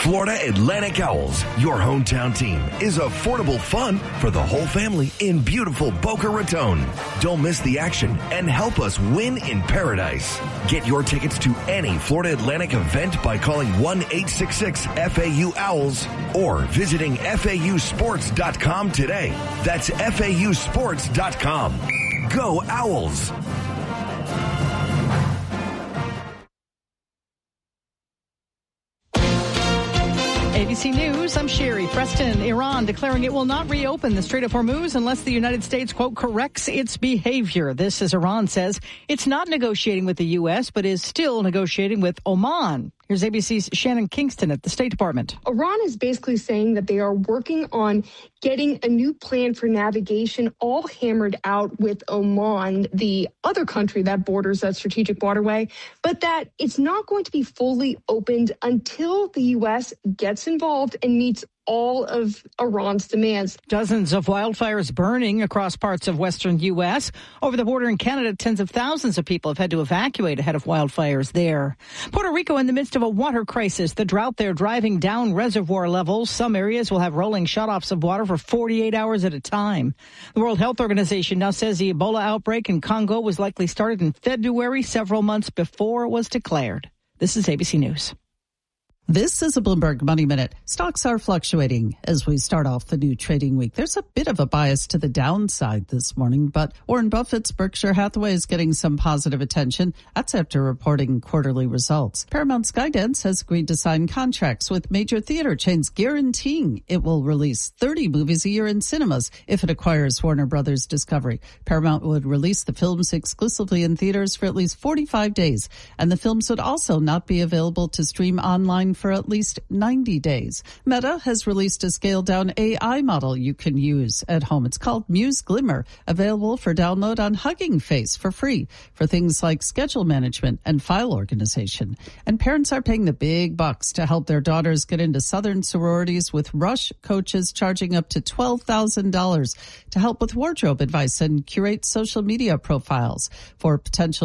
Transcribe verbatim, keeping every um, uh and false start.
Florida Atlantic Owls, your hometown team, is affordable fun for the whole family in beautiful Boca Raton. Don't miss the action and help us win in paradise. Get your tickets to any Florida Atlantic event by calling one eight six six F A U Owls or visiting F A U sports dot com today. That's F A U sports dot com. Go Owls! A B C News, I'm Sherry Preston. Iran declaring it will not reopen the Strait of Hormuz unless the United States, quote, corrects its behavior. This, as Iran says, it's not negotiating with the U S, but is still negotiating with Oman. Here's A B C's Shannon Kingston at the State Department. Iran is basically saying that they are working on getting a new plan for navigation all hammered out with Oman, the other country that borders that strategic waterway, but that it's not going to be fully opened until the U S gets involved and meets all of Iran's demands. Dozens of wildfires burning across parts of western U S. Over the border in Canada, tens of thousands of people have had to evacuate ahead of wildfires there. Puerto Rico in the midst of a water crisis. The drought there driving down reservoir levels. Some areas will have rolling shutoffs of water for forty-eight hours at a time. The World Health Organization now says the Ebola outbreak in Congo was likely started in February, several months before it was declared. This is A B C News. This is a Bloomberg Money Minute. Stocks are fluctuating as we start off the new trading week. There's a bit of a bias to the downside this morning, but Warren Buffett's Berkshire Hathaway is getting some positive attention. That's after reporting quarterly results. Paramount Skydance has agreed to sign contracts with major theater chains guaranteeing it will release thirty movies a year in cinemas if it acquires Warner Brothers Discovery. Paramount would release the films exclusively in theaters for at least forty-five days, and the films would also not be available to stream online for at least ninety days. Meta has released a scaled-down A I model you can use at home. It's called Muse Glimmer, available for download on Hugging Face for free for things like schedule management and file organization. And parents are paying the big bucks to help their daughters get into Southern sororities, with Rush coaches charging up to twelve thousand dollars to help with wardrobe advice and curate social media profiles. For potential